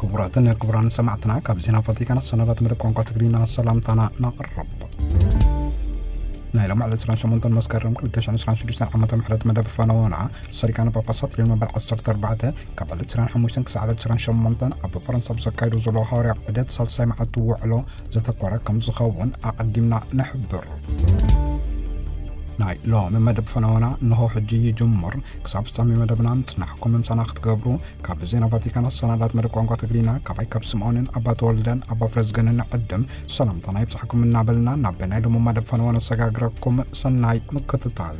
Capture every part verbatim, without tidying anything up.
كبراتنا كبران سمعتنا كابزينا فاتيكان السنوات من القوانقة تقرينا السلام تانا نقرب نايلو معلد سلان شمونتان مسكرم كل تشعن سلان شدوشتان عامة محلات مدى بفانوانا ساريكان باباسات لين مبال عصر تربعته كابلد سلان حموشتان كسعادة سلان شمونتان أبو فرنسا بسكايرو زلو هاري عقدات سالساي معتو وعلو زيتا قوارا كم زخوون أقدمنا نحبر ناي لو من مدى بفانوانا نهو حجي جمر كساب سامي مدى بنامت نحكم ممسانا اختقابرو كابزينا فاتيكان السنوات مدى قوانقة تقرينا كاباي كاب سمعونين أبا تولدان أبا فرزقنن عدم سلام تنايب صحكم من نابلنا نابنا يدو مدى بفانوانا سقاقركم سناي مكتتال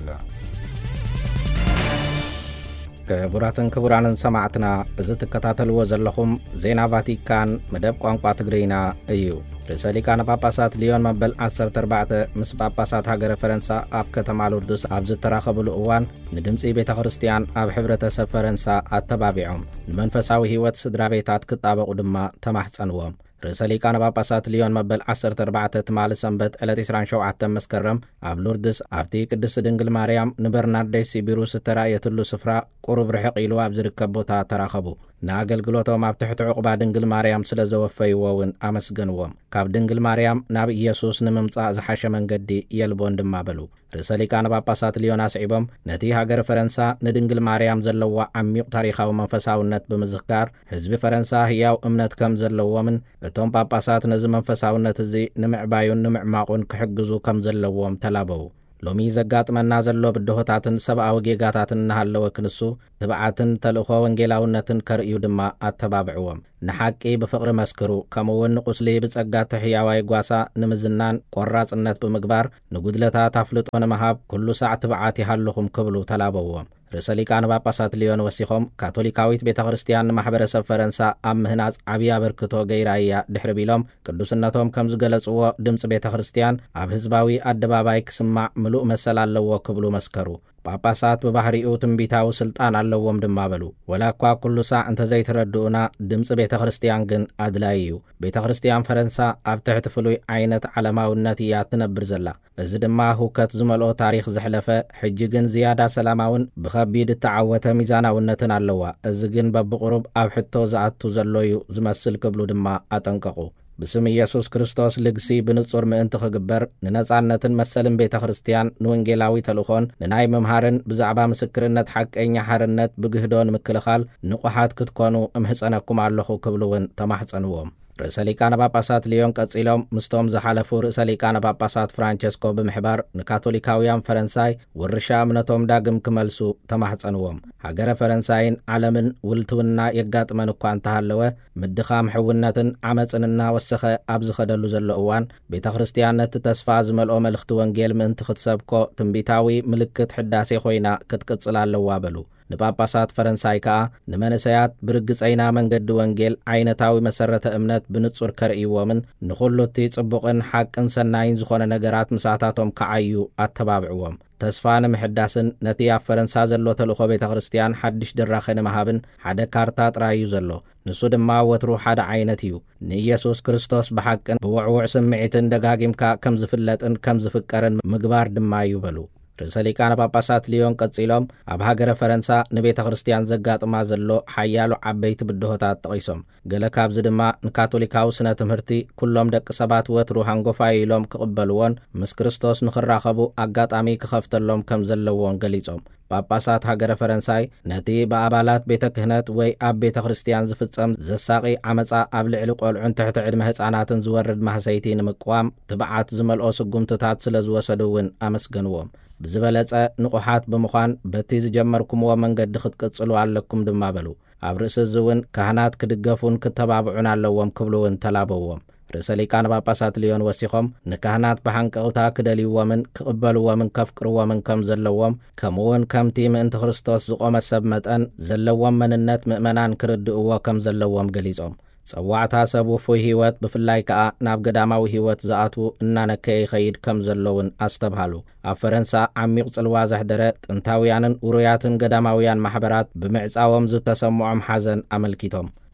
كبراتن كبرانن سمعتنا بزت كتاتلو زلخم زينا فاتيكان مدى قوانقة تقرينا ايو رسالي كان باباسات ليون مبل عصر تربعته مس باباسات هاجر فرنسا اب كتما لوردس اب زتراخبو الأوان ندمصي بيت خريستيان اب حبرتسب فرنسا اتبابعهم المنفساوي هيوت سدرا بيتات كطابقو دما تماحصنوم رسالي كان باباسات ليون مبل عصر تربعته تمال سنبت التي سران شوعته مسكرم اب لوردس ابتي قدس دنجل مريم نبرنارديس بيروس ترايتلو سفرا قرب رحق إلو اب زركب بوتا تراخبو ناقلقلوتو ما بتحت عقبا دنجل مريم سلازوفيوون امسغنوم كاب دنجل مريم ناب يسوس نممصا زحاشه منغدي يلبون دما بلو رسالي كان باباسات ليوناس عيبم نتي هاجر فرنسا ندنجل مريم زلوا عميق تاريخاو منفساونت بمذكار حزب فرنسا هياو امنت كم زلوا من اتوم باباسات نز منفساونت زي نمعبايون نمعماقون كحجزو كم زلوهم تلابو لومي زقات من نازل لو بدهوتاتن سبعة وجيجاتاتن نهالو كنسو تبعاتن تلخو ونجلاونتن كريو دما اتبابعوهم نحاكي بفقر مسكرو كمون قسلي بتسقات حياواي قواسا نمزنان قراص النت بمقبار نقودلتا تفلط ونمهاب كل ساعة تبعاتي هاللخم كبلو تلابوهم رسالي كان باباسات ليون وسيخم كاتوليكاويت بيت خريستيان محبرسب فرنسا ام مهناز عبيا بركتو غيرايا دحر بيلوم قدوسنتهم كمز غلصو دمص بيت خريستيان اب حزباوي ادباباي كسمع ملؤ مسل الله كبلو مسكرو باباسات ببحريو تنبيتاو سلطان اللوم دمابلو ولا كوا كل ساعة انت زي تردونا دمص بيت خريستيان جن ادلايو بيت خريستيان فرنسا اب تحتفلوي عينت علماونتيات تنبر زلا እዚ ድማ ሁከት ዝመልኦ ታሪኽ ዘሕለፈ ሕጂ ግን ዝያዳ ሰላማውን ብኸቢድ ተዓወተ ሚዛናውነትን ኣለዋ እዚ ግን በብቁሩብ ኣብ ሕቶ ዝኣቱ ዘሎዩ ዝመስል ክብሉ ድማ አጠንቀቁ بسم ኢየሱስ ክርስቶስ ልግሲ ብንጹር ምእንቲ ክግበር ንነጻነትን መሰልን ቤተ ክርስቲያን ንወንጌላዊ ተልኾን ንናይ መምሃርን ብዛዕባ ምስክርነት ሓቀኛ ሓርነት ብግህዶን ምክልኻል ንቑሓት ክትኮኑ እምህጸነኩም ኣለኹ ክብሉውን ተማሕጸንዎም رسالي كان باباسات ليون قصيلوم مستوم زحالفو رسالي كان باباسات فرانچسكو بمحبار نكاثوليكاويان فرنساي ورشا امنتوم داغم كملسو تماحصنوم هاجر فرنساين عالمن ولتونا يغاطمن اكو انتهالوه مدخام حونتن عمصننا وسخه ابز خدلو زلوان بيت خريستيانت تسفا زملو ملخت وانجيل من تخصبكو تنبيتاوي ملكت حداسي خوينا كتقصلالو بلو نباباسات فرنساي كا نمنسيات برغص عينا منجد وانجيل عينتاوي مسرته امنت بنصور كرئيومن نخلوتي صبقن حقن سناين زخونه نغرات مساتاتهم كعيو اتبابعوم تسفان محداسن نتيا فرنسا زلو تلخو بيت خريستيان حدش دراخن مهابن حدا كارتا طرايو زلو نسو دما وترو حدا عينتيو نيسوس كريستوس بحقن بوعوع سمعيتن دغاغيمكا كم زفلطن كم زفقرن مغبار دما يبلو رسالي كان باباسات ليون قصيلوم اب هاجر فرنسا نبيت خريستيان زغاطما زلو حيالو عبيت بدهوتات تقيسوم غلا كابز دما نكاثوليكاو سنه تمهرتي كلهم دق سبات وترو هانغوفايلوم كقبلون مس كريستوس نخراخبو اغاطامي كخفتلوم كم زلوون غليصوم باباسات هاجر فرنساي نتي بابالات بيت كهنت وي اب بيت خريستيان زفصم زساقي عمصا اب لعل قلعن تحت عدم هصاناتن زورد محسيتي نمقوام تبعات زملኦ سغمتታት ስለዝወሰዱውን አመስገንዎም بزبلص نقحات بمخان بتي زجمركم ومنقد خطقصلو عليكم دما بلو اب رئيس زون كهنات كدغفون كتبابعون علوم كبلون تلابوم رسالي كان باباسات ليون وسيخم نكهنات بحنقوتا كدليو من كقبلوا من كفقروا من كم زلوم كمون كم تيم انت خريستوس زقوم سب متن زلوم مننت مؤمنان كردوا كم زلوم غليصوم صواعتا سبو فو هيوت بفلاي كا ناب قداماو هيوت زاتو انانا كي خيد كم زلون استبهالو افرنسا عميق صلوازح درت انتاويانن وروياتن قداماويان محبرات بمعصاوم زو تسمعهم حزن عملكيتهم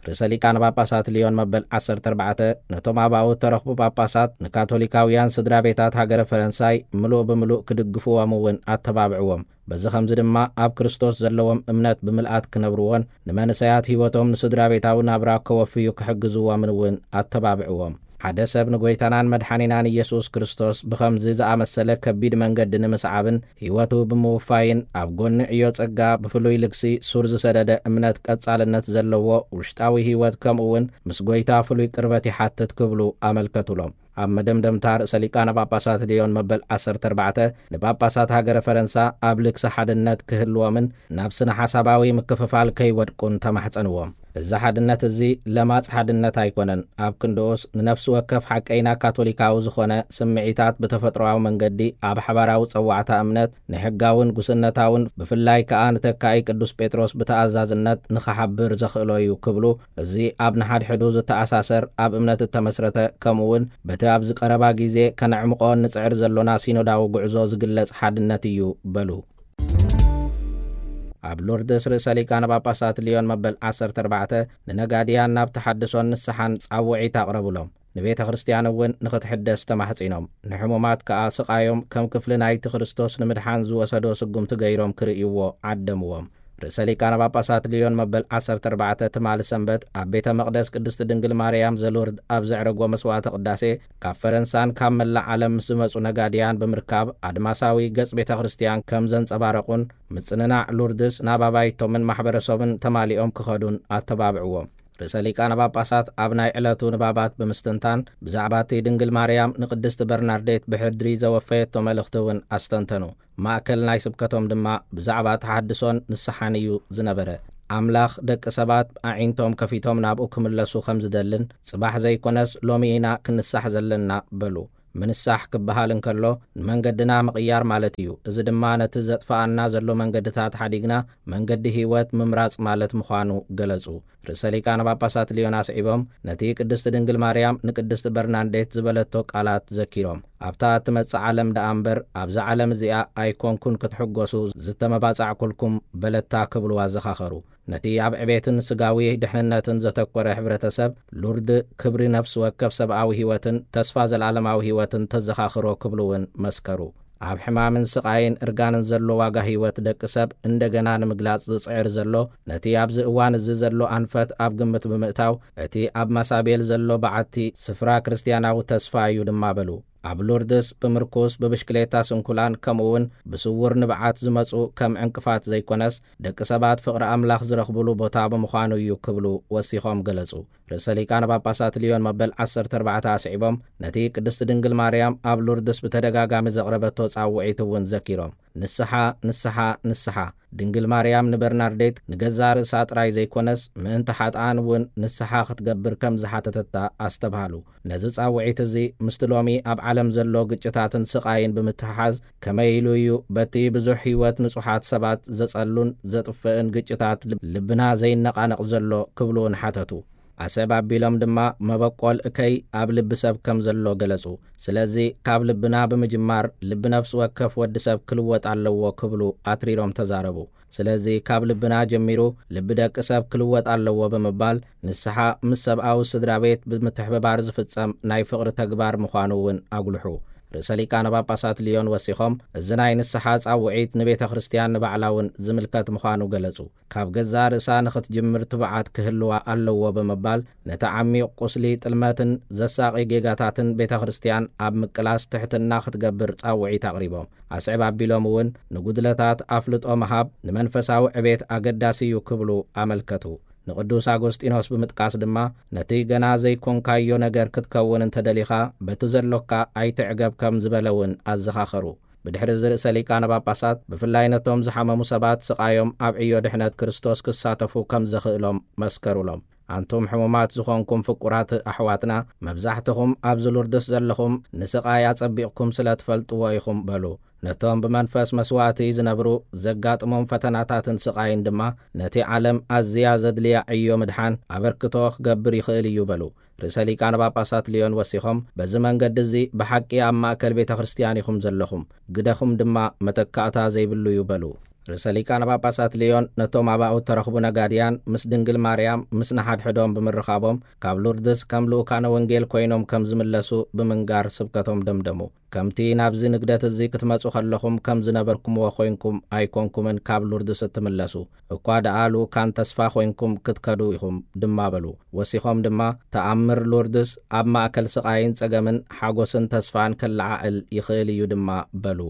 ርእሰ ሊቃነ ጳጳሳት ሊዮን መበል ዓሰርተ ኣርባዕተ ነቶም ኣብኡ ተረኽቡ ጳጳሳት ንካቶሊካውያን ስድራ ቤታት ሃገረ ፈረንሳይ ምሉእ ብምሉእ ክድግፍዎም እውን ኣተባብዕዎም። በዚ ከምዚ ድማ ኣብ ክርስቶስ ዘለዎም እምነት ብምልኣት ክነብርዎን ንመንሰያት ህይወቶም ንስድራ ቤታዊ ናብራ ከወፍዩ ክሕግዝዎምን እውን ኣተባብዕዎም። ሓደ ሰብ ንጎይታናን መድሓኒናን ኢየሱስ ክርስቶስ ብኸምዚ ዝኣመሰለ ከቢድ መንገዲ ንምስዓብን ህይወቱ ብምውፋይን ኣብ ጎኒ ዕዮ ጸጋ ብፍሉይ ልግሲ ሱር ዝሰደደ እምነት ቀጻልነት ዘለዎ ውሽጣዊ ህይወት ከምኡውን ምስ ጎይታ ፍሉይ ቅርበት ይሓትት ክብሉ ኣመልከቱሎም። ኣብ መደምደምታ ርእሰ ሊቃነ ጳጳሳት ሊዮን መበል ዓሰርተ ኣርባዕተ ንጳጳሳት ሃገረ ፈረንሳ ኣብ ልግሲ ሓድነት ክህልዎምን ናብ ስነ ሓሳባዊ ምክፍፋል ከይወድቁን ተማሕፀንዎም። እዚ ሓድነት እዚ ለማፅ ሓድነት ኣይኮነን። ኣብ ክንድኦስ ንነፍሲ ወከፍ ሓቀይና ካቶሊካዊ ዝኾነ ስምዒታት ብተፈጥሮዊ መንገዲ ኣብ ሓባራዊ ፀዋዕታ እምነት ንሕጋውን ጉስነታውን ብፍላይ ከዓ ንተካኢ ቅዱስ ጴጥሮስ ብተኣዛዝነት ንኸሓብር ዘኽእሎ እዩ ክብሉ እዚ ኣብ ንሓድሕዱ ዝተኣሳሰር ኣብ እምነት እተመስረተ ከምኡውን በቲ ኣብ ዝቀረባ ግዜ ከነዕምቆ ንፅዕር ዘሎና ሲኖዳዊ ጉዕዞ ዝግለጽ ሓድነት እዩ በሉ። ኣብ ሎርድስ ርእሰ ሊቃነ ጳጳሳት ሊዮን መበል ዓሰርተ ኣርባዕተ ንነጋድያን ናብ ተሓድሶን ንስሓን ጻውዒት ኣቕረብሎም። ንቤተ ክርስቲያን እውን ንኽትሕደስ ተማሕፂኖም። ንሕሙማት ከዓ ስቓዮም ከም ክፍሊ ናይቲ ክርስቶስ ንምድሓን ዝወሰዶ ስጉምቲ ገይሮም ክርእይዎ ዓደምዎም። ርእሰ ሊቃነ ጳጳሳት ሊዮን መበል ዓሰርተ ኣርባዕተ ትማሊ ሰንበት ኣብ ቤተ መቕደስ ቅድስቲ ድንግል ማርያም ዘሎርድ ኣብ ዘዕረጎ መስዋዕተ ቅዳሴ ካብ ፈረንሳን ካብ መላእ ዓለም ምስ ዝመፁ ነጋድያን ብምርካብ ኣድማሳዊ ገጽ ቤተ ክርስቲያን ከም ዘንጸባረቑን ምጽንናዕ ሎርድስ ናብ ኣባይቶምን ማሕበረሰብን ተማሊኦም ክኸዱን ኣተባብዕዎም። ርእሰ ሊቃነ ጳጳሳት ኣብ ናይ ዕለቱ ንባባት ብምስትንታን ብዛዕባ እቲ ድንግል ማርያም ንቅድስቲ በርናርዴት ብሕድሪ ዘወፈየቶ መልእኽቲ እውን ኣስተንተኑ። ማእከል ናይ ስብከቶም ድማ ብዛዕባ ተሓድሶን ንስሓን እዩ ዝነበረ። ኣምላኽ ደቂ ሰባት ኣዒንቶም ከፊቶም ናብኡ ክምለሱ ከም ዝደልን ጽባሕ ዘይኮነስ ሎሚ ኢና ክንሳሕ ዘለና በሉ። ምንሳሕ ክበሃል እንከሎ መንገድና ምቕያር ማለት እዩ። እዚ ድማ ነቲ ዘጥፋኣና ዘሎ መንገድታት ሓዲግና መንገዲ ህይወት ምምራጽ ማለት ምዃኑ ገለጹ። ርእሰ ሊቃነ ጳጳሳት ሊዮን ኣስዒቦም ነቲ ቅድስቲ ድንግል ማርያም ንቅድስቲ በርናርዴት ዝበለቶ ቃላት ዘኪሮም ኣብታ እትመጽእ ዓለም ደኣ እምበር ኣብዛ ዓለም እዚኣ ኣይኮንኩን ክትሕጐሱ ዝተመባጻዕኩልኩም በለታ ክብልዋ ዘኻኸሩ። ነቲ ኣብ ዕቤትን ስጋዊ ድሕንነትን ዘተኰረ ሕብረተሰብ ሉርድ ክብሪ ነፍሲ ወከፍ ሰብኣዊ ህይወትን ተስፋ ዘለዓለማዊ ህይወትን ተዘኻኽሮ ክብሉውን መስከሩ። ኣብ ሕማምን ስቃይን እርጋንን ዘሎ ዋጋ ህይወት ደቂ ሰብ እንደገና ንምግላጽ ዝጽዕር ዘሎ ነቲ ኣብዚ እዋን እዚ ዘሎ ኣንፈት ኣብ ግምት ብምእታው እቲ ኣብ ማሳቤል ዘሎ በዓቲ ስፍራ ክርስቲያናዊ ተስፋ እዩ ድማ በሉ። ኣብ ሎርድስ ብምርኮስ ብብሽክሌታ ስንኩላን ከምኡውን ብስውር ንብዓት ዝመፁ ከም ዕንቅፋት ዘይኮነስ ደቂ ሰባት ፍቕሪ ኣምላኽ ዝረኽብሉ ቦታ ብምዃኑ እዩ ክብሉ ወሲኾም ገለጹ። ርእሰ ሊቃነ ጳጳሳት ሊዮን መበል ዓሰርተ ኣርባዕተ ኣስዒቦም ነቲ ቅድስቲ ድንግል ማርያም ኣብ ሎርድስ ብተደጋጋሚ ዘቕረበቶ ጻውዒት እውን ዘኪሮም። ንስሓ ንስሓ ንስሓ ድንግል ማርያም ንበርናርዴት ንገዛ ርእሳ ጥራይ ዘይኮነስ ምእንቲ ሓጥኣን እውን ንስሓ ክትገብር ከም ዝሓተተታ ኣስተብሃሉ። ነዚ ጻውዒት እዚ ምስቲ ሎሚ ኣብ ዓለም ዘሎ ግጭታትን ስቃይን ብምትሓዝ ከመይ ኢሉ እዩ በቲ ብዙሕ ህይወት ንጹሓት ሰባት ዘጸሉን ዘጥፍእን ግጭታት ልብና ዘይነቃነቕ ዘሎ ክብሉ ንሓተቱ። ኣሰብ ኣቢሎም ድማ መበቆል እከይ ኣብ ልቢ ሰብ ከም ዘሎ ገለጹ። ስለዚ ካብ ልብና ብምጅማር ልቢ ነፍሲ ወከፍ ወዲ ሰብ ክልወጥ ኣለዎ ክብሉ ኣትሪሮም ተዛረቡ። ስለዚ ካብ ልብና ጀሚሩ ልቢ ደቂ ሰብ ክልወጥ ኣለዎ ብምባል ንስሓ ምስ ሰብኣዊ ስድራ ቤት ብምትሕብባር ዝፍጸም ናይ ፍቕሪ ተግባር ምዃኑ እውን ኣጉልሑ። ርእሰ ሊቃነ ጳጳሳት ሊዮን ወሲኾም እዚ ናይ ንስሓ ጻውዒት ንቤተ ክርስቲያን ንባዕላውን ዝምልከት ምዃኑ ገለጹ። ካብ ገዛ ርእሳ ንኽትጅምር ትብዓት ክህልዋ ኣለዎ ብምባል ነቲ ዓሚቕ ቁስሊ ጥልመትን ዘሳቒ ጌጋታትን ቤተ ክርስቲያን ኣብ ምቅላስ ትሕትና ክትገብር ጻውዒት ኣቕሪቦም። ኣስዕብ ኣቢሎም እውን ንጉድለታት ኣፍልጦ መሃብ ንመንፈሳዊ ዕቤት ኣገዳሲ እዩ ክብሉ ኣመልከቱ። ንቅዱስ ኣጎስጢኖስ ብምጥቃስ ድማ ነቲ ገና ዘይኮንካዮ ነገር ክትከውን እንተደሊኻ በቲ ዘሎካ ኣይትዕገብ ከም ዝበለውን ኣዘኻኸሩ። ብድሕሪ ርእሰ ሊቃነ ጳጳሳት ብፍላይ ነቶም ዝሓመሙ ሰባት ስቃዮም ኣብ ዕዮ ድሕነት ክርስቶስ ክሳተፉ ከም ዘኽእሎም መስከሩሎም። ኣንቱም ሕሙማት ዝኾንኩም ፍቁራት ኣሕዋትና መብዛሕትኹም ኣብዚ ሎርድስ ዘለኹም ንስቃይ ኣጸቢቕኩም ስለ ትፈልጥዎ ኢኹም በሉ። ነቶም ብመንፈስ መስዋዕቲ ዝነብሩ ዘጋጥሞም ፈተናታትን ስቃይን ድማ ነቲ ዓለም ኣዝያ ዘድልያ ዕዮ ምድሓን ኣበርክቶ ክገብር ይኽእል እዩ በሉ። ርእሰ ሊቃነ ጳጳሳት ሊዮን ወሲኾም በዚ መንገዲ እዚ ብሓቂ ኣብ ማእከል ቤተ ክርስቲያን ኢኹም ዘለኹም ግደኹም ድማ መተካእታ ዘይብሉ እዩ በሉ። ርእሰ ሊቃነ ጳጳሳት ሊዮን ነቶም ኣባኡት ተረኽቡ ነጋድያን ምስ ድንግል ማርያም ምስ ናሓድሕዶም ብምርኻቦም ካብ ሉርድስ ከም ልኡካነ ወንጌል ኮይኖም ከም ዝምለሱ ብምንጋር ስብከቶም ደምደሙ። ከምቲ ናብዚ ንግደት እዚ ክትመጹ ከለኹም ከም ዝነበርኩምዎ ኮይንኩም ኣይኮንኩምን ካብ ሉርድስ እትምለሱ እኳ ደኣ ልኡካን ተስፋ ኮይንኩም ክትከዱ ኢኹም ድማ በሉ። ወሲኾም ድማ ተኣምር ሉርድስ ኣብ ማእከል ስቓይን ጸገምን ሓጎስን ተስፋን ከለዓዕል ይኽእል እዩ ድማ በሉ።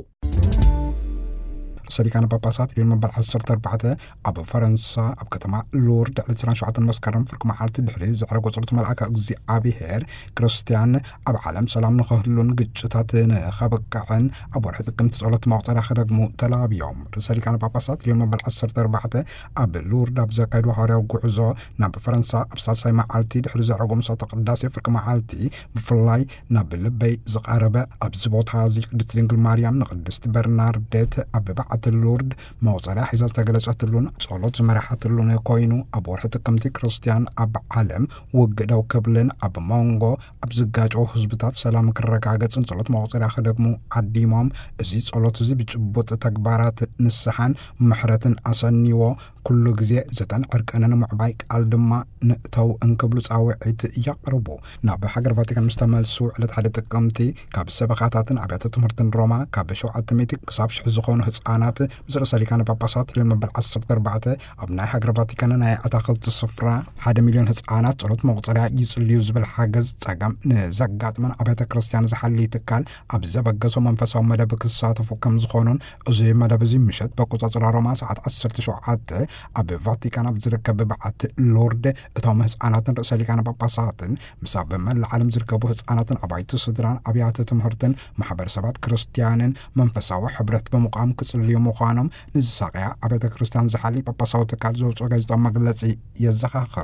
ሰሊካነ ጳጳሳት ሊዮን መበል ዓሰርተ ኣርባዕተ ኣብ ፈረንሳ ኣብ ከተማ ሎርድ ዕለት ሸውዓተ መስከረም ፍርቂ መዓልቲ ድሕሪ ዘዕረጎ ጸሎት መልአከ እግዚኣብሔር ክርስቲያን ኣብ ዓለም ሰላም ንኽህሉን ግጭታት ንኸበቅዕን ኣብ ወርሒ ጥቅምቲ ጸሎት መቁፀርያ ክደግሙ ተላብዮም። ሰሊካነ ጳጳሳት ሊዮን መበል ዓሰርተ ኣርባዕተ ኣብ ሎርድ ኣብ ዘካይዱ ሃዋርያዊ ጉዕዞ ናብ ፈረንሳ ኣብ ሳልሳይ መዓልቲ ድሕሪ ዘዕረጎ ምሳተ ቅዳሴ ፍርቂ መዓልቲ ብፍላይ ናብ ልበይ ዝቐረበ ኣብዚ ቦታ እዚ ቅድስቲ ድንግል ማርያም ንቅድስቲ በርናርዴት ኣብ በዓል ሎርድ መቁፀርያ ሒዛ ዝተገለጸትሉን ጸሎት ዝመራሓትሉን ኮይኑ ኣብ ወርሒ ጥቅምቲ ክርስቲያን ኣብ ዓለም ውግደው ክብልን ኣብ መንጎ ኣብ ዝጋጨው ህዝብታት ሰላም ክረጋገጽን ጸሎት መቁፀርያ ክደግሙ ዓዲሞም እዚ ጸሎት እዚ ብጭቡጥ ተግባራት ንስሓን ምሕረትን ኣሰኒዎ ኩሉ ግዜ ዘተን ዕርቀንን ምዕባይ ቃል ድማ ንእተው እንክብሉ ጻውዒት ያቅርቡ። ናብ ሃገር ቫቲካን ምስተመልሱ ዕለት ሓደ ጥቅምቲ ካብ ሰበኻታትን ኣብያተ ትምህርትን ሮማ ካብ ሸውዓተ ሚእቲ ክሳብ ሽሕ ዝኾኑ ህፃናት ምስ ርእሰ ሊቃነ ጳጳሳት ሊዮን መበል ዓሰርተ ኣርባዕተ ኣብ ናይ ሃገር ቫቲካን ናይ ኣታኽልቲ ስፍራ ሓደ ሚልዮን ህፃናት ጸሎት መቁፀርያ ይጽልዩ ዝብል ሓገዝ ጸገም ንዘጋጥመን ኣብያተ ክርስቲያን ዝሓሊ ትካል ኣብ ዘበገሶ መንፈሳዊ መደብ ክሳተፉ ከም ዝኾኑን እዚ መደብ እዚ ምሸት በቁፅፅር ሮማ ሰዓት ዓሰርተ ሸውዓተ ኣብ ቫቲካን ኣብ ዝርከብ በዓቲ ሎርድ እቶም ህፃናትን ርእሰ ሊቃነ ጳጳሳትን ምስ ኣብ መላእ ዓለም ዝርከቡ ህፃናትን ኣባይቲ ስድራን ኣብያተ ትምህርትን ማሕበረሰባት ክርስቲያንን መንፈሳዊ ሕብረት ብምቋም ክጽልዩ ምዃኖም ንዝሳቅያ ኣብያተ ክርስቲያን ዝሓሊ ጳጳሳዊ ትካል ዘውፅኦ ጋዜጣዊ መግለጺ የዘኻኽር።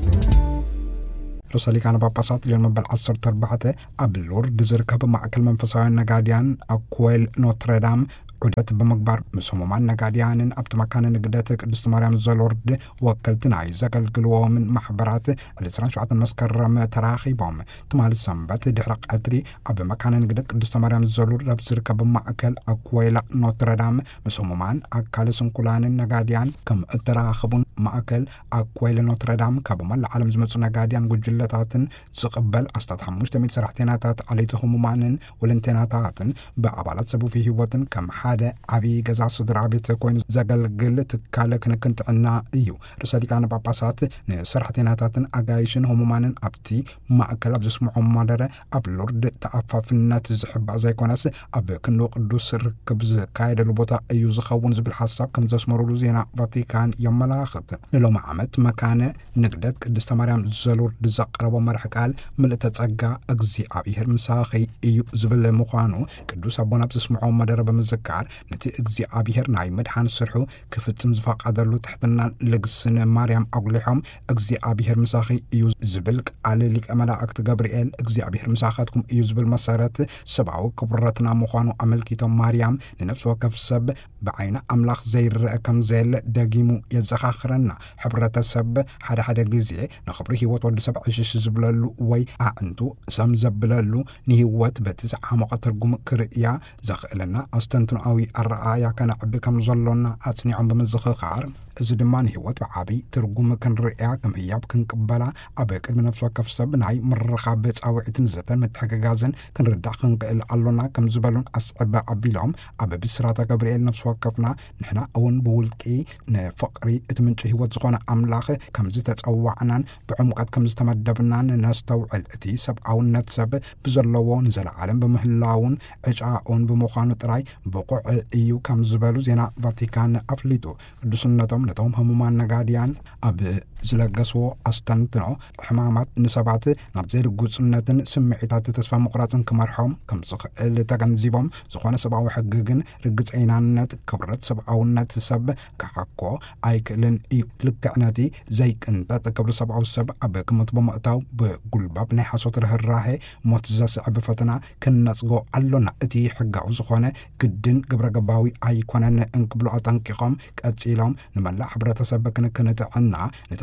ርእሰ ሊቃነ ጳጳሳት ሊዮን መበል ዓሰርተ ኣርባዕተ ኣብ ሎርድ ዝርከብ ማዕከል መንፈሳውያን ነጋድያን ኣኩዌል ኖትረዳም ዑደት ብምግባር ምስ ህሙማን ነጋድያንን ኣብቲ መካነ ንግደት ቅድስቲ ማርያም ዘሎርድ ወከልቲ ናይ ዘገልግልዎምን ማሕበራት ዕለት ዕስራን ሸውዓተ መስከረም ተራኺቦም። ትማል ሰንበት ድሕሪ ቀትሪ ኣብ መካነ ንግደት ቅድስቲ ማርያም ዘሎርድ ኣብ ዝርከብ ማዕከል ኣኩዌላ ኖትረዳም ምስ ህሙማን ኣካለ ስንኩላንን ነጋድያን ከም እተራኸቡን ማዕከል ኣኩዌላ ኖትረዳም ካብ መላእ ዓለም ዝመጹ ነጋድያን ጉጅለታትን ዝቕበል ኣስታት ሓሙሽተ ሚእቲ ሰራሕተኛታት ዓለይቲ ህሙማንን ወለንተናታትን ብኣባላት ሰቡፊ ህይወትን ከም ሓደ ዓብይ ገዛ ስድራ ቤት ኮይኑ ዘገልግል ትካለ ክንክን ጥዕና እዩ። ርእሰ ሊቃነ ጳጳሳት ንሰራሕተኛታትን ኣጋይሽን ህሙማንን ኣብቲ ማእከል ኣብ ዘስምዖም መደረ ኣብ ሎርድ ተኣፋፍነት ዝሕባእ ዘይኮነስ ኣብ ክንዶ ቅዱስ ርክብ ዝካየደሉ ቦታ እዩ ዝኸውን ዝብል ሓሳብ ከም ዘስመሩሉ ዜና ቫቲካን የመላኽት። ንሎሚ ዓመት መካነ ንግደት ቅድስተ ማርያም ዘሎርድ ዘቀረቦ መርሕ ቃል ምልእተ ጸጋ እግዚኣብሔር ምሳኺ እዩ ዝብል ምዃኑ ቅዱስ ኣቦና ኣብ ዘስምዖም መደረ ብምዝካር ነቲ እግዚኣብሔር ናይ መድሓን ስርሑ ክፍጽም ዝፈቀደሉ ትሕትናን ልግስን ማርያም ኣጉሊሖም እግዚኣብሔር ምሳኺ እዩ ዝብል ቃል ሊቀ መላእክቲ ገብርኤል እግዚኣብሔር ምሳኻትኩም እዩ ዝብል መሰረት ሰብኣዊ ክቡረትና ምዃኑ ኣመልኪቶም ማርያም ንነፍሲ ወከፍ ሰብ ብዓይነ ኣምላኽ ዘይርአ ከም ዘየለ ደጊሙ የዘኻኽረና። ሕብረተሰብ ሓደ ሓደ ግዜ ንኽብሪ ህይወት ወዲ ሰብ ዕሽሽ ዝብለሉ ወይ ኣዕንቱ ሰም ዘብለሉ ንህይወት በቲ ዝዓመቐ ትርጉም ክርእያ ዘኽእለና ኣስተንትንኣዊ ኣረኣያ ከነዕቢ ከም ዘሎና ኣጽኒዖም ብምዝኽኻር እዚ ድማ ንህይወት ብዓብይ ትርጉም ክንርእያ ከም ህያብ ክንቅበላ ኣብ ቅድሚ ነፍሲ ወከፍ ሰብ ናይ ምርኻብ ጻውዒትን ዘተን ምትሕግጋዝን ክንርዳእ ክንክእል ኣሎና ከም ዝበሉን ኣስዕበ ኣቢሎም ኣብ ብስራተ ገብርኤል ነፍሲ ወከፍና ንሕና እውን ብውልቂ ንፍቕሪ እቲ ምንጪ ህይወት ዝኾነ ኣምላኽ ከም ዝተጸዋዕናን ብዕሙቀት ከም ዝተመደብናን ነስተውዕል። እቲ ሰብኣውነት ሰብ ብዘለዎ ንዘለዓለም ብምህላውን ዕጫኦን ብምዃኑ ጥራይ ብቑዕ እዩ ከም ዝበሉ ዜና ቫቲካን ኣፍሊጡ። ቅዱስነቶም ነቶም ህሙማን ነጋድያን ኣብ ዝለገስዎ ኣስተንትኖ ሕማማት ንሰባት ናብ ዘይርጉጽነትን ስምዒታት ተስፋ ምቁራጽን ክመርሖም ከም ዝኽእል ተገንዚቦም ዝኾነ ሰብኣዊ ሕጊ ግን ርግጸይናነት ክብረት ሰብኣውነት ሰብ ክሓኮ ኣይክእልን እዩ። ልክዕ ነቲ ዘይቅንጠጥ ክብሪ ሰብኣዊ ሰብ ኣብ ግምት ብምእታው ብጉልባብ ናይ ሓሶት ርህራሄ ሞት ዘስዕብ ፈተና ክንነጽጎ ኣሎና። እቲ ሕጋዊ ዝኾነ ግድን ግብረ ገባዊ ኣይኮነን እንክብሉ ኣጠንቂቖም ቀጺሎም ንመላእ ሕብረተሰብ ክንክን ጥዕና ነቲ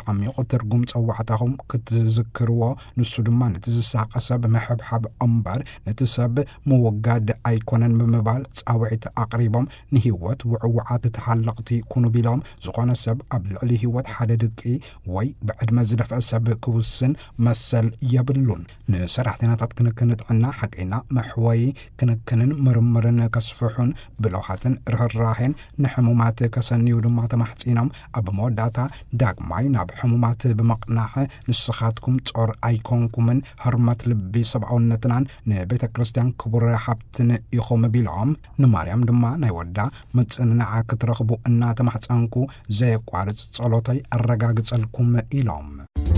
ዓሚቕ ትርጉም ፀዋዕታኹም ክትዝክርዎ ንሱ ድማ ነቲ ዝሳቀ ሰብ መሕብሓብ እምበር ነቲ ሰብ ምውጋድ ኣይኮነን ብምባል ፃውዒት ኣቕሪቦም ንህይወት ውዕውዓት ተሓለቕቲ ኩኑ ቢሎም ዝኾነ ሰብ ኣብ ልዕሊ ህይወት ሓደ ድቂ ወይ ብዕድመ ዝደፍአ ሰብ ክውስን መሰል የብሉን ንሰራሕተኛታት ክንክን ጥዕና ሓቂና መሕወይ ክንክንን ምርምርን ከስፍሑን ብለውሃትን ርህራሄን ንሕሙማት ከሰንዩ ድማ ተማሕፂኖም ኣብ መወዳእታ ዳግማይ ናብ ሕሙማት ብምቕናዕ ንስኻትኩም ጾር ኣይኮንኩምን ህርመት ልቢ ሰብኣውነትናን ንቤተ ክርስቲያን ክቡር ሓብትን ኢኹም ቢሎም ንማርያም ድማ ናይ ወዳ መጽንናዓ ክትረኽቡ እናተማሕፀንኩ ዘየቋርጽ ጸሎተይ ኣረጋግጸልኩም ኢሎም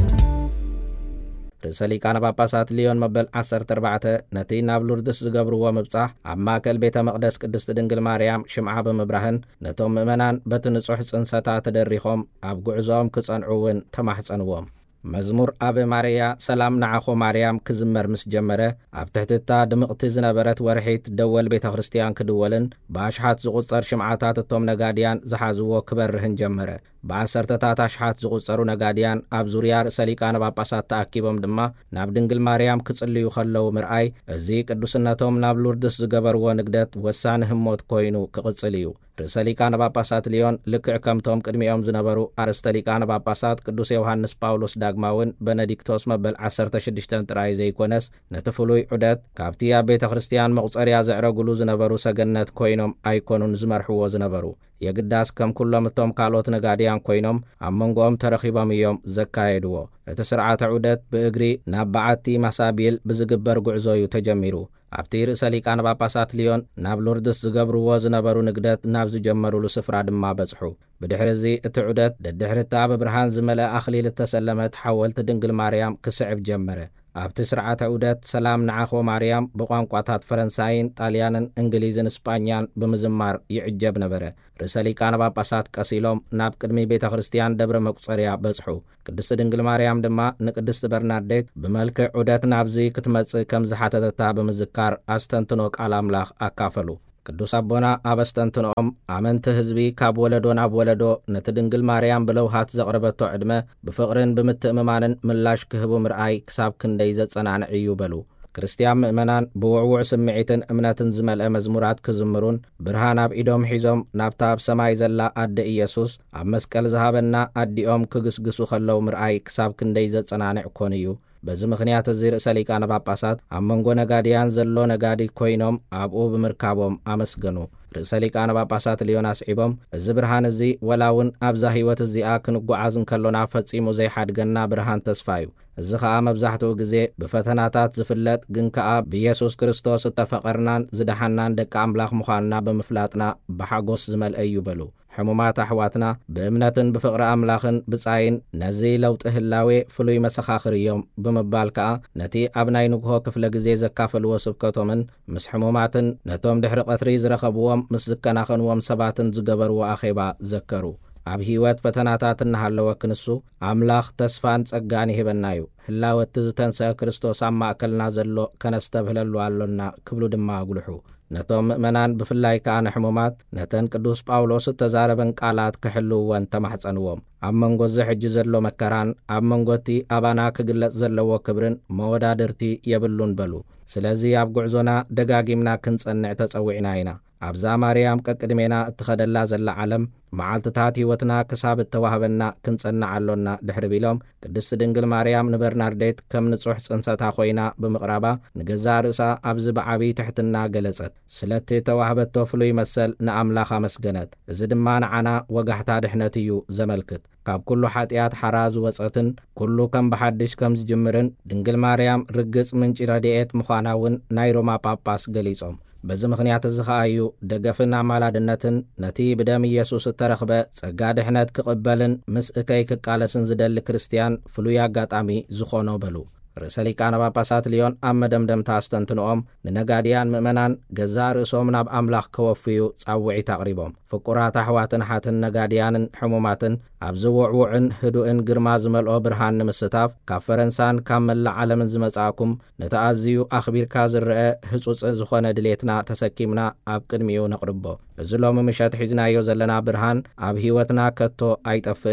ርእሰ ሊቃነ ጳጳሳት ሊዮን መበል ዓሰርተ ኣርባዕተ ነቲ ናብ ሉርድስ ዝገብርዎ ምብጻሕ ኣብ ማእከል ቤተ መቕደስ ቅድስቲ ድንግል ማርያም ሽምዓ ብምብራህን ነቶም ምእመናን በቲ ንጹሕ ጽንሰታ ተደሪኾም ኣብ ጉዕዞኦም ክጸንዑ እውን ተማሕፀንዎም መዝሙር ኣበ ማርያ ሰላም ንዓኾ ማርያም ክዝመር ምስ ጀመረ ኣብ ትሕትታ ድምቕቲ ዝነበረት ወርሒት ደወል ቤተ ክርስቲያን ክድወልን ብኣሽሓት ዝቝጸር ሽምዓታት እቶም ነጋድያን ዝሓዝዎ ክበርህን ጀመረ ብዓሰርተታት ኣሽሓት ዝቝጸሩ ነጋድያን ኣብ ዙርያ ርእሰ ሊቃነ ጳጳሳት ተኣኪቦም ድማ ናብ ድንግል ማርያም ክጽልዩ ኸለዉ ምርኣይ እዚ ቅዱስነቶም ናብ ሉርድስ ዝገበርዎ ንግደት ወሳኒ ህሞት ኮይኑ ክቕጽል እዩ ርእሰ ሊቃነ ጳጳሳት ሊዮን ልክዕ ከምቶም ቅድሚኦም ዝነበሩ ኣርእስተ ሊቃነ ጳጳሳት ቅዱስ ዮሃንስ ጳውሎስ ዳግማውን በነዲክቶስ መበል ዓሰርተ ሽዱሽተ ጥራይ ዘይኮነስ ነቲ ፍሉይ ዑደት ካብቲ ኣብ ቤተ ክርስቲያን መቝጸርያ ዘዕረጉሉ ዝነበሩ ሰገነት ኮይኖም ኣይኮኑን ዝመርሕዎ ዝነበሩ የግዳስ ከም ኩሎም እቶም ካልኦት ነጋድያን ኮይኖም ኣብ መንጎኦም ተረኺቦም እዮም ዘካየድዎ እቲ ስርዓተ ዑደት ብእግሪ ናብ በዓቲ ማሳቢል ብዝግበር ጉዕዞ እዩ ተጀሚሩ ኣብቲ ርእሰ ሊቃነ ጳጳሳት ሊዮን ናብ ሉርድስ ዝገብርዎ ዝነበሩ ንግደት ናብ ዝጀመሩሉ ስፍራ ድማ በጽሑ ብድሕሪ እዚ እቲ ዑደት ደድሕሪታ ብብርሃን ዝመልአ ኣኽሊል እተሰለመት ሓወልቲ ድንግል ማርያም ክስዕብ ጀመረ ኣብቲ ስርዓተ ዑደት ሰላም ንዓኾ ማርያም ብቋንቋታት ፈረንሳይን ጣልያንን እንግሊዝን እስጳኛን ብምዝማር ይዕጀብ ነበረ ርእሰ ሊቃነ ጳጳሳት ቀሲሎም ናብ ቅድሚ ቤተ ክርስቲያን ደብረ መቁጸርያ በጽሑ ቅድስቲ ድንግል ማርያም ድማ ንቅድስቲ በርናርዴት ብመልክዕ ዑደት ናብዚ ክትመጽእ ከም ዝሓተተታ ብምዝካር ኣስተንትኖ ቃል ኣምላኽ ኣካፈሉ ቅዱስ ኣቦና ኣብ ኣስተንትኖኦም ኣመንቲ ህዝቢ ካብ ወለዶ ናብ ወለዶ ነቲ ድንግል ማርያም ብለውሃት ዘቕረበቶ ዕድመ ብፍቕርን ብምትእምማንን ምላሽ ክህቡ ምርኣይ ክሳብ ክንደይ ዘጸናንዕ እዩ በሉ ክርስቲያን ምእመናን ብውዕውዕ ስምዒትን እምነትን ዝመልአ መዝሙራት ክዝምሩን ብርሃን ኣብ ኢዶም ሒዞም ናብታ ኣብ ሰማይ ዘላ ኣደ ኢየሱስ ኣብ መስቀል ዝሃበና ኣዲኦም ክግስግሱ ኸለዉ ምርኣይ ክሳብ ክንደይ ዘጸናንዕ ኮን እዩ በዚ ምኽንያት እዚ ርእሰ ሊቃነ ጳጳሳት ኣብ መንጎ ነጋድያን ዘሎ ነጋዲ ኮይኖም ኣብኡ ብምርካቦም ኣመስገኑ ርእሰ ሊቃነ ጳጳሳት ሊዮን ኣስዒቦም እዚ ብርሃን እዚ ወላውን ኣብዛ ህይወት እዚኣ ክንጓዓዝ እንከሎና ፈጺሙ ዘይሓድገና ብርሃን ተስፋ እዩ እዚ ከዓ መብዛሕትኡ ግዜ ብፈተናታት ዝፍለጥ ግን ከዓ ብኢየሱስ ክርስቶስ እተፈቐርናን ዝደሓናን ደቂ ኣምላኽ ምዃንና ብምፍላጥና ብሓጎስ ዝመልአ እዩ በሉ ሕሙማት ኣሕዋትና ብእምነትን ብፍቕሪ ኣምላኽን ብጻይን ነዚ ለውጢ ህላዌ ፍሉይ መሰኻኽር እዮም ብምባል ከዓ ነቲ ኣብ ናይ ንግሆ ክፍለ ግዜ ዘካፈልዎ ስብከቶምን ምስ ሕሙማትን ነቶም ድሕሪ ቐትሪ ዝረኸብዎም ምስ ዝከናኸንዎም ሰባትን ዝገበርዎ ኣኼባ ዘከሩ ኣብ ህይወት ፈተናታት እናሃለወ ክንሱ ኣምላኽ ተስፋን ጸጋን ይህበና እዩ ህላወቲ ዝተንስአ ክርስቶስ ኣብ ማእከልና ዘሎ ከነስተብህለሉ ኣሎና ክብሉ ድማ ኣጉልሑ ነቶም ምእመናን ብፍላይ ከዓ ንሕሙማት ነተን ቅዱስ ጳውሎስ እተዛረበን ቃላት ክሕልውወን ተማሕፀንዎም ኣብ መንጎ ሕጂ ዘሎ መከራን ኣብ መንጎቲ ኣባና ክግለጽ ዘለዎ ክብርን መወዳድርቲ የብሉን በሉ ስለዚ ኣብ ጉዕዞና ደጋጊምና ክንጸንዕ ተጸዊዕና ኢና ኣብዛ ማርያም ቀቅድሜና እትኸደላ ዘላ ዓለም መዓልትታት ህይወትና ክሳብ እተዋህበና ክንጸንዕ ኣሎና ድሕሪ ቢሎም ቅድስቲ ድንግል ማርያም ንበርናርዴት ከም ንጹሕ ጽንሰታ ኮይና ብምቕራባ ንገዛ ርእሳ ኣብዚ ብዓብዪ ትሕትና ገለጸት ስለቲ ተዋህበቶ ፍሉይ መሰል ንኣምላኽ ኣመስገነት እዚ ድማ ንዓና ወጋሕታ ድሕነት እዩ ዘመልክት ካብ ኩሉ ሓጢኣት ሓራ ዝወፀትን ኩሉ ከም ብሓድሽ ከም ዝጅምርን ድንግል ማርያም ርግጽ ምንጪ ረድኤት ምዃና እውን ናይ ሮማ ጳጳስ ገሊጾም በዚ ምኽንያት እዚ ከዓ እዩ ደገፍን ኣማላድነትን ነቲ ብደም ኢየሱስ እተረኽበ ጸጋ ድሕነት ክቕበልን ምስ እከይ ክቃለስን ዝደሊ ክርስቲያን ፍሉይ ኣጋጣሚ ዝኾኖ በሉ ርእሰ ሊቃነ ጳጳሳት ሊዮን ኣብ መደምደምታ ኣስተንትንኦም ንነጋድያን ምእመናን ገዛ ርእሶም ናብ ኣምላኽ ከወፍዩ ጻውዒት ኣቕሪቦም ፍቁራት ኣሕዋትን ሓትን ነጋድያንን ሕሙማትን ኣብ ዝውዕውዕን ህዱእን ግርማ ዝመልኦ ብርሃን ንምስታፍ ካብ ፈረንሳን ካብ መላእ ዓለምን ዝመጻእኩም ነቲ ኣዝዩ ኣኽቢርካ ዝርአ ህጹጽ ዝኾነ ድሌትና ተሰኪምና ኣብ ቅድሚኡ ነቕርቦ እዚ ሎሚ ምሸት ሒዝናዮ ዘለና ብርሃን ኣብ ህይወትና ከቶ ኣይጠፍእን እዩ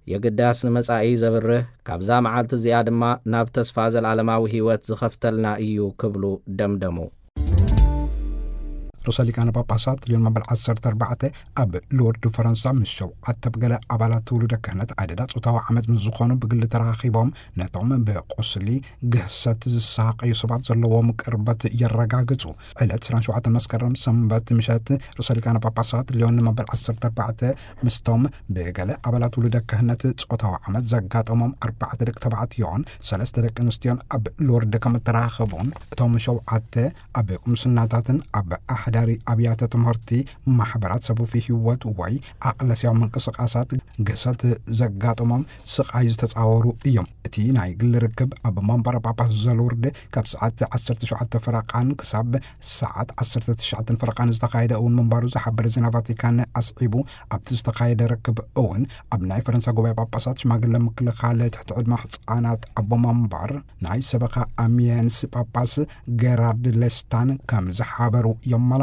የግዳስ ንመጻኢ ዘብርህ ካብዛ መዓልቲ እዚኣ ድማ ናብ ተስፋ ዘለዓለማዊ ህይወት ዝኸፍተልና እዩ ክብሉ ደምደሙ። ርዕሰ ሊቃነ ጳጳሳት ሊዮን መበል ዓሰርተ ኣርባዕተ ኣብ ሎርድ ፈረንሳ ምስ ሸውዓተ ገለ ኣባላት ውሉደ ክህነት ኣደዳ ጾታዊ ዓመት ምስ ዝኾኑ ብግሊ ተራኺቦም ነቶም ብቆስሊ ግህሰት ዝሳቀዩ ሰባት ዘለዎም ቅርበት የረጋግጹ። ዕለት ዕስራን ሸውዓተ መስከረም ሰንበት ምሸት ርዕሰ ሊቃነ ጳጳሳት ሊዮን መበል ዓሰርተ ኣርባዕተ ምስቶም ብገለ ኣባላት ውሉደ ክህነት ጾታዊ ዓመት ዘጋጠሞም ኣርባዕተ ደቂ ተባዕትዮን ሰለስተ ደቂ ኣንስትዮን ኣብ ሎርድ ከም ተራኸቡን እቶም ሸውዓተ ኣብ ቁምስናታትን ኣብ ዳሪ ኣብያተ ትምህርቲ ማሕበራት ሰቡፊ ህይወት ወይ ኣቅለስያዊ ምንቅስቃሳት ግህሰት ዘጋጠሞም ስቃይ ዝተጻወሩ እዮም። እቲ ናይ ግሊ ርክብ ኣብ መንበረ ጳጳስ ዘሎርድ ካብ ሰዓት ዓሰርተ ሸውዓተ ፈረቓን ክሳብ ሰዓት ዓሰርተ ትሽዓተ ፈረቓን ዝተኻየደ እውን ምንባሩ ዝሓበረ ዜና ቫቲካን ኣስዒቡ ኣብቲ ዝተኻየደ ርክብ እውን ኣብ ናይ ፈረንሳ ጉባኤ ጳጳሳት ሽማግለ ምክልኻል ትሕቲ ዕድመ ህፃናት ኣቦ መንበር ናይ ሰበካ ኣሚየንስ ጳጳስ ጌራርድ ሌስታን ከም ዝሓበሩ የመላ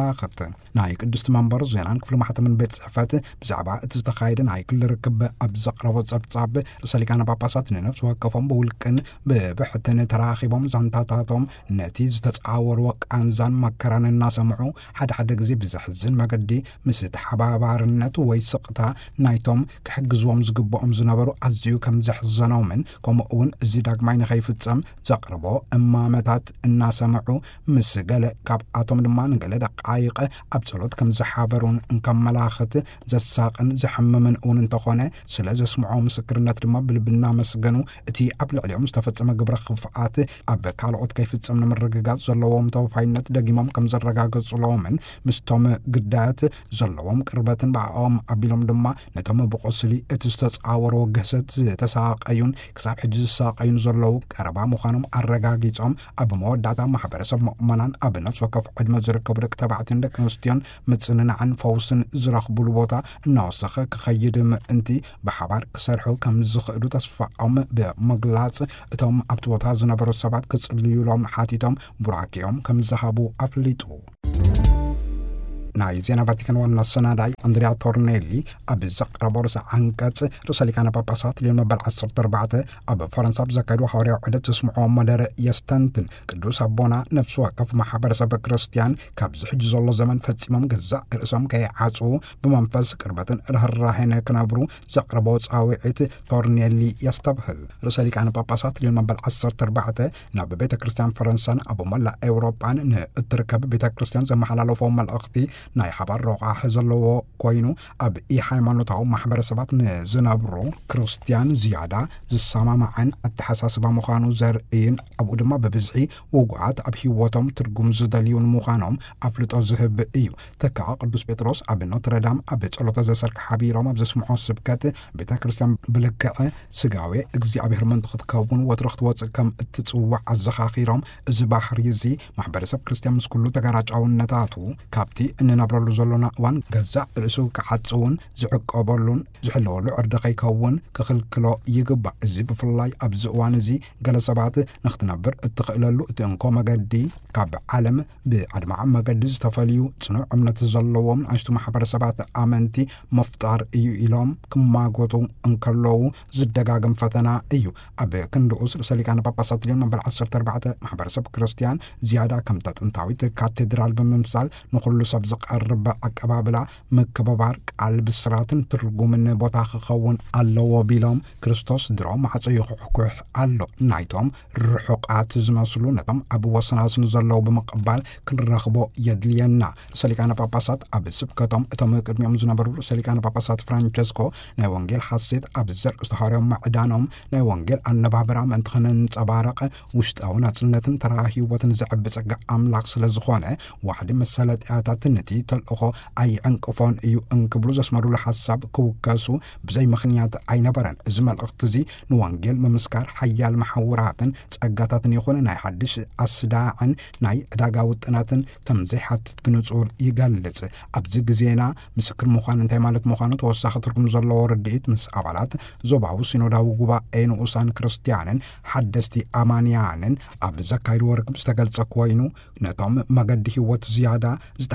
ናይ ቅዱስ መንበር ዜናን ክፍሊ ማሕተምን ቤት ጽሕፈት ብዛዕባ እቲ ዝተኻየደ ናይ ግሊ ርክብ ኣብ ዘቕረቦ ጸብጻብ ርዕሰ ሊቃነ ጳጳሳት ንነፍሲ ወከፎም ብውልቅን ብብሕትን ተራኺቦም ዛንታታቶም ነቲ ዝተጻወርዎ ቃንዛን መከራን እናሰምዑ ሓደ ሓደ ግዜ ብዘሕዝን መገዲ ምስ ተሓባባርነት ወይ ስቕታ ናይቶም ክሕግዝዎም ዝግብኦም ዝነበሩ ኣዝዩ ከም ዘሕዘኖምን ከምኡ እውን እዚ ዳግማይ ንኸይፍጸም ዘቕርቦ እማመታት እናሰምዑ ምስ ገለ ካብኣቶም ድማ ንገለ ደቃይቀ ኣብ ጸሎት ከም ዝሓበሩን እንከመላኽት ዘሳቕን ዘሐምምን እውን እንተኾነ ስለ ዘስምዖ ምስክርነት ድማ ብልብና መስገኑ እቲ ኣብ ልዕሊኦም ዝተፈጸመ ግብረ ክፍኣት ኣብ ካልኦት ከይፍጸም ንምርግጋጽ ዘለዎም ተወፋይነት ደጊሞም ከም ዘረጋገጹሎምን ምስቶም ግዳያት ዘለዎም ቅርበትን ብዓኦም ኣቢሎም ድማ ነቶም ብቆስሊ እቲ ዝተጻወርዎ ግህሰት ዝተሳቀዩን ክሳብ ሕጂ ዝሳቀዩን ዘለዉ ቀረባ ምዃኖም ኣረጋጊጾም ኣብ መወዳእታ ማሕበረሰብ ምእመናን ኣብ ነፍሲ ወከፍ ዕድመ ዝርከቡ ደቂ ተባዕትዮን ደቂ ኣንስትዮን ምጽንናዕን ፈውስን ዝረኽብሉ ቦታ እናወሰኸ ክኸይድ ምእንቲ ብሓባር ክሰርሑ ከም ዝኽእሉ ተስፋኦም ብምግላጽ እቶም ኣብቲ ቦታ ዝነበሩ ሰባት ክጽልዩሎም ሓቲቶም ቡራኪኦም ከም ዝሃቡ ኣፍሊጡ። ናይ ዜና ቫቲካን ዋና ሰናዳይ ኣንድሪያ ቶርኔሊ ኣብ ዘቕረቦ ርእሰ አንቀጽ ርዕሰ ሊቃነ ጳጳሳት ሊዮን መበል ዓሰርተ ኣርባዕተ ኣብ ፈረንሳ ብዘካየዱ ሐዋርያዊ ዑደት ዘስምዖ መደረ የስተንትን ቅዱስ ኣቦና ነፍሲ ወከፍ ማሕበረሰብ ክርስቲያን ካብ ዝሕጂ ዘሎ ዘመን ፈጺሞም ገዛእ ርእሶም ከይዓጽዉ ብመንፈስ ቅርበትን ርህራሄን ክነብሩ ዘቕረቦ ጻውዒት ቶርኔሊ የስተብህል። ርዕሰ ሊቃነ ጳጳሳት ሊዮን መበል ዓሰርተ ኣርባዕተ ናብ ቤተ ክርስቲያን ፈረንሳን ኣብ መላእ ኤውሮጳን ንእትርከብ ቤተ ክርስቲያን ዘመሓላለፎ መልእኽቲ ናይ ሓባር ረቓሕ ዘለዎ ኮይኑ ኣብ ኢ-ሃይማኖታዊ ማሕበረሰባት ንዝነብሩ ክርስቲያን ዝያዳ ዝሰማማዕን ኣተሓሳስባ ምዃኑ ዘርእይን ኣብኡ ድማ ብብዝሒ ውጉዓት ኣብ ህይወቶም ትርጉም ዝደልዩን ምዃኖም ኣፍልጦ ዝህብ እዩ። ተካዓ ቅዱስ ጴጥሮስ ኣብ ኖትረዳም ኣብ ጸሎተ ዘሰርክ ሓቢሮም ኣብ ዘስምዖ ስብከት ቤተ ክርስቲያን ብልክዕ ስጋዊ እግዚኣብሔር ምንንቲ ክትከውን ወትሪ ክትወፅእ ከም እትጽዋዕ ኣዘኻኺሮም እዚ ባህሪ እዚ ማሕበረሰብ ክርስቲያን ምስ ኩሉ ተጋራጫውነታቱ ካብቲ እንነብረሉ ዘለና እዋን ገዛእ ርእሱ ክዓጽውን ዝዕቀበሉን ዝሕለወሉ ዕርዲ ከይከውን ክኽልክሎ ይግባእ። እዚ ብፍላይ ኣብዚ እዋን እዚ ገለ ሰባት ንኽትነብር እትኽእለሉ እቲ እንኮ መገዲ ካብ ዓለም ብዓድማዕ መገዲ ዝተፈልዩ ጽኑዕ እምነት ዘለዎም ንኣሽቱ ማሕበረሰባት ኣመንቲ መፍጣር እዩ ኢሎም ክማጎቱ እንከለዉ ዝደጋግም ፈተና እዩ። ኣብ ክንድኡስ ርዕሰ ሊቃነ ጳጳሳት ሊዮን መበል ዓሰርተ ኣርባዕተ ማሕበረሰብ ክርስቲያን ዝያዳ ከምታ ጥንታዊት ካቴድራል ብምምሳል ንኹሉ ሰብ ዝቐርብ ኣቀባብላ ምክብባር ቃል ብስራትን ትርጉምን ቦታ ክኸውን ኣለዎ ቢሎም ክርስቶስ ድሮም ማዕጾ ይኹሕኩሕ ኣሎ። ናይቶም ርሑቃት ዝመስሉ ነቶም ኣብ ወሰናስን ዘለዉ ብምቕባል ክንረኽቦ የድልየና። ርዕሰ ሊቃነ ጳጳሳት ኣብ ስብከቶም እቶም ቅድሚኦም ዝነበሩ ርዕሰ ሊቃነ ጳጳሳት ፍራንቸስኮ ናይ ወንጌል ሓሴት ኣብ ዘርእስቱ ሐዋርያዊ ማዕዳኖም ናይ ወንጌል ኣነባብራ ምእንቲ ክንንጸባረቕ ውሽጣዊ ናጽነትን ተራ ህይወትን ዘዕቢ ጸጋ ኣምላኽ ስለ ዝኾነ ዋሕዲ መሰለጥያታት ነቲ ተልእኾ ኣይዕንቅፎን እዩ እንክብሉ ዘስመሩሉ ሓሳብ ክውከሱ ብዘይ ምኽንያት ኣይነበረን። እዚ መልእኽቲ እዚ ንወንጌል ምምስካር ሓያል መሓውራትን ጸጋታትን ይኹን ናይ ሓድሽ ኣስዳዕን ናይ ዕዳጋ ውጥናትን ከም ዘይሓትት ብንጹር ይገልጽ። ኣብዚ ግዜና ምስክር ምዃን እንታይ ማለት ምዃኑ ተወሳኺ ትርጉም ዘለዎ ርድኢት ምስ ኣባላት ዞባዊ ሲኖዳዊ ጉባኤ ንኡሳን ክርስቲያንን ሓደስቲ ኣማንያንን ኣብ ዘካይድዎ ርክብ ዝተገልጸ ኮይኑ ነቶም መገዲ ህይወት ዝያዳ ዝተሓላለኸ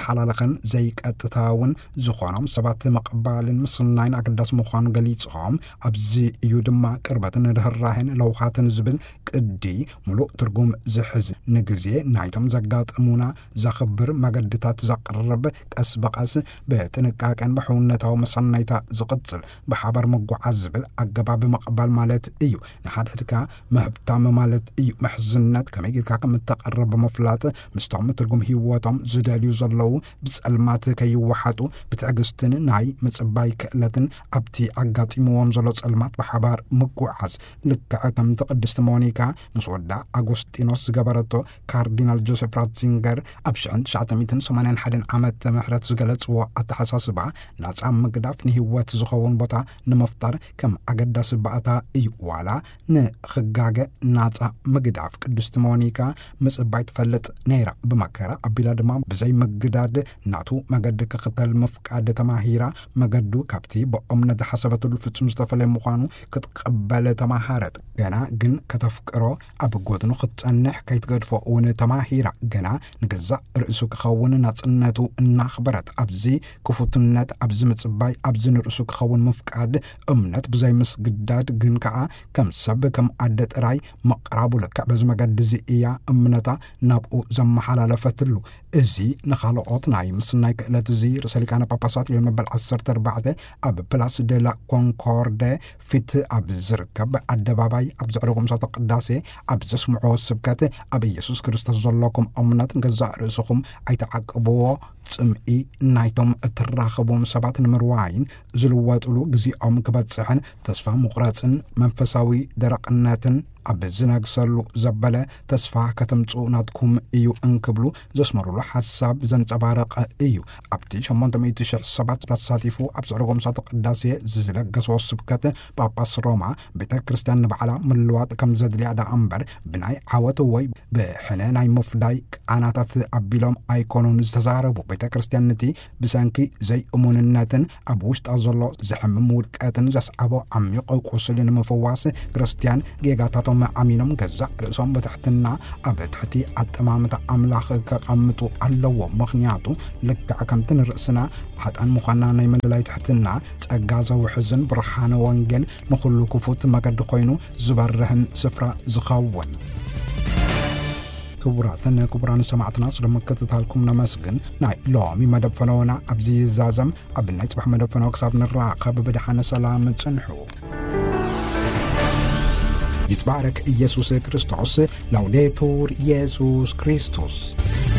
ቀጥታን ዘይቀጥታውን ዝኾኖም ሰባት መቀባልን ምስናይን አገዳስ ምዃኑ ገሊጾም ኣብዚ እዩ ድማ ቅርበትን ርህራሄን ለውሃትን ዝብል ቅዲ ሙሉእ ትርጉም ዝሕዝ ንግዜ ናይቶም ዘጋጥሙና ዘኽብር መገድታት ዘቅርብ ቀስ በቀስ በጥንቃቀን በሕውነታዊ መሰናይታ ዝቅጽል በሓበር መጓዓዝ ዝብል አገባብ መቀባል ማለት እዩ ንሓድሕድካ መህብታም ማለት እዩ መሕዝነት ከመይ ጌርካ ከምተቀረበ መፍላጥ ምስቶም ትርጉም ህይወቶም ዝደልዩ ዘለው ብጸልማት ከይወሓጡ ብትዕግስትን ናይ ምጽባይ ክእለትን ኣብቲ አጋጢምዎም ዘሎ ጸልማት በሓባር መጓዓዝ ልክዕ ከም ቅድስት ሞኒካ ምስ ወዳ አጎስጢኖስ ዝገበረቶ ካርዲናል ጆሴፍ ራትዚንገር ኣብ ትሽዓተ ሚእትን ሰማንያን ሓደን ዓመተ ምህረት ዝገለጽዎ ኣተሓሳስባ ናጻ ምግዳፍ ንህይወት ዝኸውን ቦታ ንምፍጣር ከም አገዳሲ ባእታ እዩ ዋላ ንኽጋገ ናጻ ምግዳፍ ቅድስት ሞኒካ ምጽባይ ትፈልጥ ነይራ ብመከራ ኣቢላ ድማ ብዘይ ምግዳድ ናቱ መገዲ ክኽተል ምፍቃድ ተማሂራ መገዱ ካብቲ ብእምነት ሓሰበትሉ ፍጹም ዝተፈለየ ምዃኑ ክትቀበል ተማሃረት ገና ግን ከተፍቅሮ ኣብ ጎድኑ ክትጸንሕ ከይትገድፎ እውን ተማሂራ ገና ንገዛእ ርእሱ ክኸውን ናጽነቱ እናኽበረት ኣብዚ ክፉትነት ኣብዚ ምጽባይ ኣብዚ ንርእሱ ክኸውን ምፍቃድ እምነት ብዘይ ምስግዳድ ግን ከዓ ከም ሰብ ከም ኣደ ጥራይ መቅራቡ ልክዕ በዚ መገዲ እዚ እያ እምነታ ናብኡ ዘመሓላለፈትሉ እዚ ንኻልኦት ናይ ምስናይ ክእለት እዚ ርእሰ ሊቃነ ጳጳሳት ሊዮን መበል ዓሰርተ ኣርባዕተ ኣብ ፕላስ ደ ላ ኮንኮርደ ፊት ኣብ ዝርከብ ኣደባባይ ኣብ ዘዕረጉ ምሳተ ቅዳሴ ኣብ ዘስምዖ ስብከት ኣብ ኢየሱስ ክርስቶስ ዘለኩም እምነት ገዛእ ርእስኹም ኣይተዓቅብዎ ጽምኢ ናይቶም እትራኸቦም ሰባት ንምርዋይን ዝልወጥሉ ግዚኦም ክበጽሕን ተስፋ ምቁራጽን መንፈሳዊ ደረቅነትን ኣብ ዝነግሰሉ ዘበለ ተስፋ ከተምጹ ናትኩም እዩ እንክብሉ ዘስመሩሉ ሓሳብ ዘንጸባረቀ እዩ ኣብቲ ሸሞንተ ሚእቲ ሽሕ ሰባት ተሳቲፉ ኣብ ዘዕረጎም ምሳተ ቅዳሴ ዝለገሰዎ ስብከት ጳጳስ ሮማ ቤተ ክርስቲያን ንባዕላ ምልዋጥ ከም ዘድልያ ዳ እምበር ብናይ ዓወት ወይ ብሕነ ናይ ምፍዳይ ቃናታት ኣቢሎም ኣይኮኑን ዝተዛረቡ ቤተ ክርስቲያን ነቲ ብሰንኪ ዘይእሙንነትን ኣብ ውሽጣ ዘሎ ዝሕምም ውድቀትን ዘስዓቦ ዓሚቕ ቁስሊ ንምፍዋስ ክርስቲያን ጌጋታቶም አሚኖም ገዛእ ርእሶም በትሕትና ኣብ ትሕቲ ኣጠማምታ ኣምላኽ ከቐምጡ ኣለዎ ምኽንያቱ ልክዕ ከምቲ ንርእስና ሓጣን ምዃና ናይ ምልላይ ትሕትና ጸጋ ዘውሕዝን ብርሃነ ወንጌል ንኹሉ ክፉት መገዲ ኮይኑ ዝበርህን ስፍራ ዝኸውን ክቡራትን ክቡራን ሰማዕትና ስለመከታተልኩም ነመስግን ናይ ሎሚ መደብ ፈነወና ኣብዚ ይዛዘም ኣብ ናይ ጽባሕ መደብ ፈነው ክሳብ ንራኸብ ብድሓነ ሰላም ጽንሑ يتبارك إيسوس كريستوس لوديتور إيسوس كريستوس